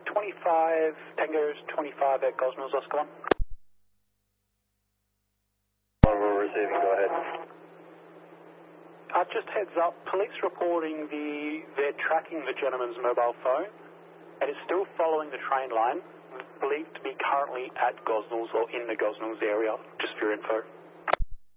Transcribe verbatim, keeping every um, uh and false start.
twenty-five, Tango twenty-five at Gosnells, Oscar one. We're receiving, go ahead. Uh, just heads up, police reporting the they're tracking the gentleman's mobile phone, and it's still following the train line, believed to be currently at Gosnells or in the Gosnells area, just for your info.